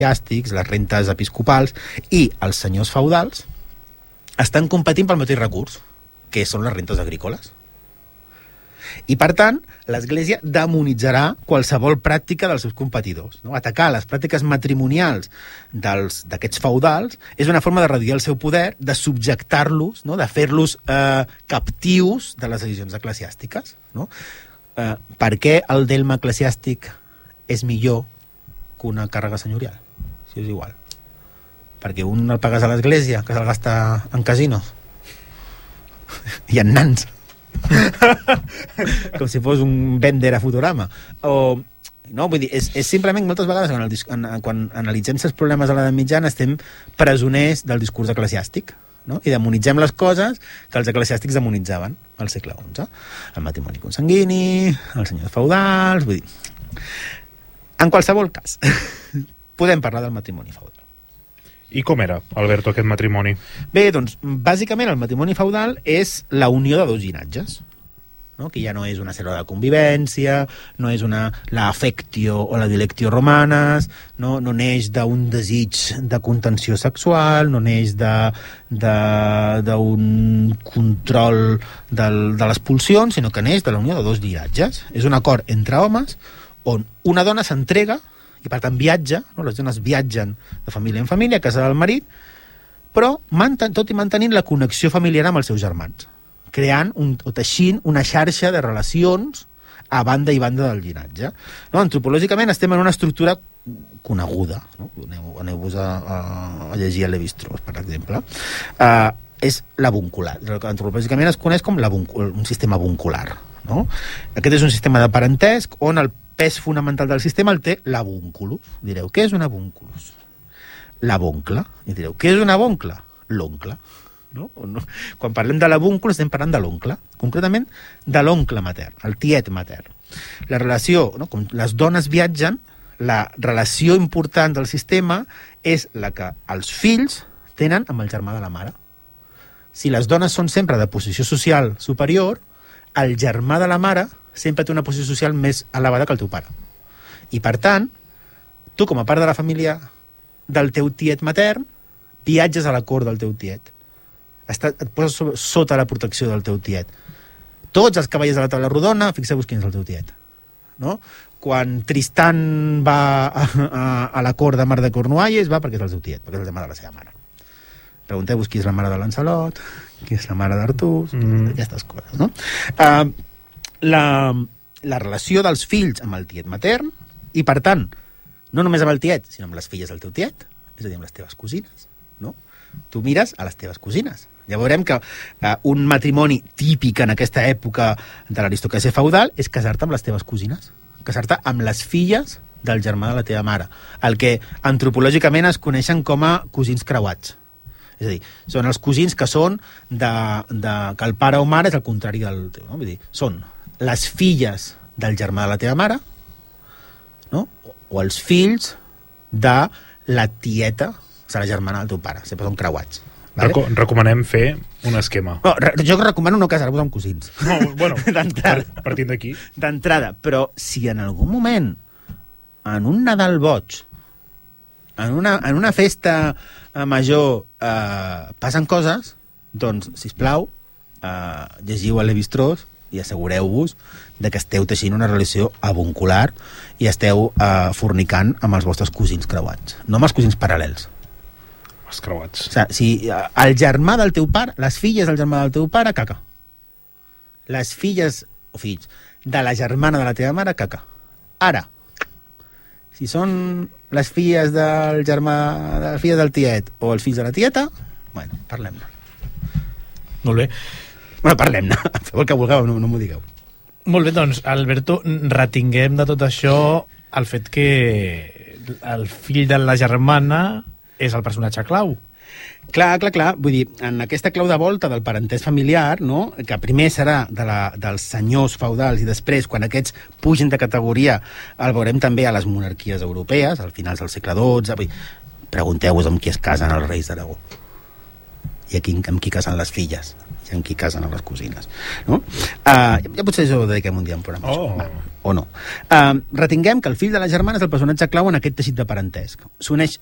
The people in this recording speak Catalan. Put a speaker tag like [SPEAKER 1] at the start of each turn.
[SPEAKER 1] eclesiàstics, les rentes episcopals i els senyors feudals estan competint pel mateix recurs, que són les rentes agrícoles. I, per tant, l'Església demonitzarà qualsevol pràctica dels seus competidors. No? Atacar les pràctiques matrimonials d'aquests feudals és una forma de reduir el seu poder, de subjectar-los, no? De fer-los captius de les decisions eclesiàstiques. No? Per què el delme eclesiàstic és millor que una càrrega senyorial? Si és igual. Perquè un el pagues a l'Església, que se'l gasta en casinos. I en nans. Com si fos un vender a Futurama. No, vull dir, és simplement moltes vegades quan analitzem els problemes de l'edat mitjana estem presoners del discurs eclesiàstic, no? I demonitzem les coses que els eclesiàstics demonitzaven al segle XI. El matrimoni consanguini, els senyors feudals... Vull dir, en qualsevol cas, podem parlar del matrimoni feudal.
[SPEAKER 2] I com era, Alberto, aquest matrimoni?
[SPEAKER 1] Bé, doncs, bàsicament el matrimoni feudal és la unió de dos llinatges, no? Que ja no és una cèl·lula de convivència, no és la affectio o la dilectio romanes, no neix d'un desig de contenció sexual, no neix d'un control de les pulsions, sinó que neix de la unió de dos llinatges. És un acord entre homes on una dona s'entrega i per tant viatja, no? Les dones viatgen de família en família a casa del marit, però tot i mantenint la connexió familiar amb els seus germans, creant o teixint una xarxa de relacions a banda i banda del llinatge. No? Antropològicament estem en una estructura coneguda, no? Aneu-vos a llegir a Lévi-Strauss, per exemple. És l'avuncular. Antropològicament es coneix com un sistema avuncular. No? Aquest és un sistema de parentesc on el pes fonamental del sistema el té l'avunculus. Direu, què és un avunculus? L'avoncle. I direu, què és un avoncle? L'oncle. No? Quan parlem de l'avúncul estem parlant de l'oncle, concretament de l'oncle matern, el tiet matern. La relació, no? Com les dones viatgen, la relació important del sistema és la que els fills tenen amb el germà de la mare. Si les dones són sempre de posició social superior, el germà de la mare sempre té una posició social més elevada que el teu pare. I, per tant, tu, com a part de la família del teu tiet matern, viatges a la cort del teu tiet. Et poses sota la protecció del teu tiet. Tots els cavallers de la taula rodona, fixeu-vos quin és el teu tiet. No? Quan Tristan va a la cort de Mar de Cornualles, va perquè és el seu tiet, perquè és el germà de la seva mare. Pregunteu-vos qui és la mare de Lancelot, qui és la mare d'Artús, aquestes coses, no? La relació dels fills amb el tiet matern, i per tant, no només amb el tiet, sinó amb les filles del teu tiet, és a dir, amb les teves cosines, no? Tu mires a les teves cosines. Ja veurem que un matrimoni típic en aquesta època de l'aristocràcia feudal és casar-te amb les teves cosines, casar-te amb les filles del germà de la teva mare, el que antropològicament es coneixen com a cosins creuats. És a dir, són els cosins que són que el pare o mare és el contrari del teu, no? Vull dir, són les filles del germà de la teva mare, no? O els fills de la tieta, o sigui, la germana del teu pare, sempre són creuats. Vale?
[SPEAKER 2] Recomanem fer un esquema.
[SPEAKER 1] No, jo recomano no casar-vos amb cosins.
[SPEAKER 2] No, bueno,
[SPEAKER 1] d'entrada.
[SPEAKER 2] Partint d'aquí.
[SPEAKER 1] D'entrada, però si en algun moment, en un Nadal boig, en una festa major passen coses, doncs, sisplau, llegiu a Lévi-Strauss i assegureu-vos de que esteu teixint una relació avuncular i esteu fornicant amb els vostres cosins creuats, no amb els cosins paral·lels.
[SPEAKER 2] Els creuats.
[SPEAKER 1] O sigui, si el germà del teu pare, les filles del germà del teu pare, caca. Les filles o fills de la germana de la teva mare, caca. Ara, si són les filles del germà, les filles del tiet o els fills de la tieta, bueno, parlem-ne.
[SPEAKER 3] Molt bé.
[SPEAKER 1] Bueno, parlem-ne. Feu el que vulgueu, no m'ho digueu.
[SPEAKER 3] Molt bé, doncs, Alberto, retinguem de tot això el fet que el fill de la germana és el personatge clau.
[SPEAKER 1] Clar. Vull dir, en aquesta clau de volta del parentès familiar, no? Que primer serà dels senyors feudals i després, quan aquests pugen de categoria, el veurem també a les monarquies europees, al finals del segle XII. Pregunteu-vos amb qui es casen els reis d'Aragó. I amb qui casen les filles. en qui casen a les cosines, no? Ja potser això ho dediquem un dia en programa,
[SPEAKER 2] Oh.
[SPEAKER 1] o no. Retinguem que el fill de la germana és el personatge clau en aquest teixit de parentesc. S'uneix